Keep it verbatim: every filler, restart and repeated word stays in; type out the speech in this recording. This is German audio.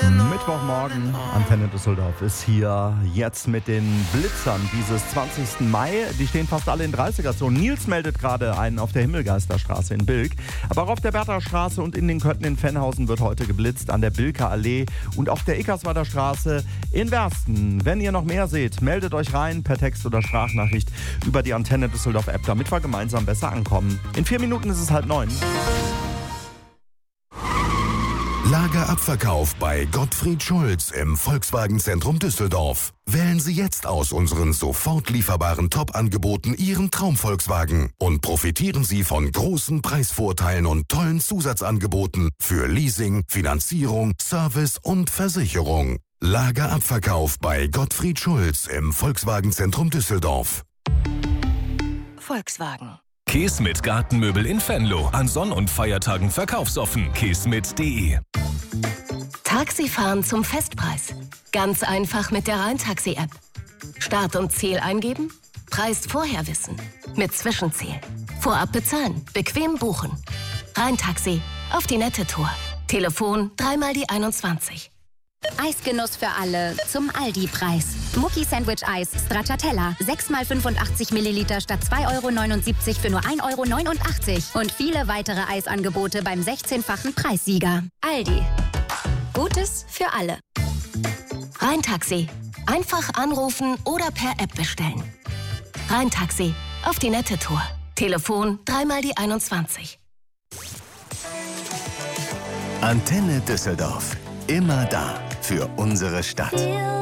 Mittwochmorgen, Antenne Düsseldorf ist hier jetzt mit den Blitzern dieses zwanzigsten Mai. Die stehen fast alle in dreißiger-Zonen. Nils meldet gerade einen auf der Himmelgeisterstraße in Bilk. Aber auch auf der Bertha-Straße und in den Kötten in Fennhausen wird heute geblitzt, an der Bilker Allee und auf der Ickersweider Straße in Wersten. Wenn ihr noch mehr seht, meldet euch rein per Text oder Sprachnachricht über die Antenne Düsseldorf App, damit wir gemeinsam besser ankommen. In vier Minuten ist es halb neun. Lagerabverkauf bei Gottfried Schulz im Volkswagen-Zentrum Düsseldorf. Wählen Sie jetzt aus unseren sofort lieferbaren Top-Angeboten Ihren Traum-Volkswagen und profitieren Sie von großen Preisvorteilen und tollen Zusatzangeboten für Leasing, Finanzierung, Service und Versicherung. Lagerabverkauf bei Gottfried Schulz im Volkswagen-Zentrum Düsseldorf. Volkswagen. Keesmit Gartenmöbel in Venlo. An Sonn- und Feiertagen verkaufsoffen. keesmit punkt de. Taxifahren zum Festpreis. Ganz einfach mit der Rhein-Taxi-App. Start und Ziel eingeben, Preis vorher wissen. Mit Zwischenziel. Vorab bezahlen, bequem buchen. Rhein-Taxi, auf die nette Tour. Telefon dreimal die einundzwanzig. Eisgenuss für alle zum Aldi-Preis. Mucki Sandwich Eis Stracciatella. sechs mal fünfundachtzig Milliliter statt zwei Euro neunundsiebzig für nur ein Euro neunundachtzig. Und viele weitere Eisangebote beim sechzehnfachen Preissieger. Aldi. Gutes für alle. Rhein-Taxi. Einfach anrufen oder per App bestellen. Rhein-Taxi, auf die nette Tour. Telefon dreimal die einundzwanzig. Antenne Düsseldorf. Immer da für unsere Stadt.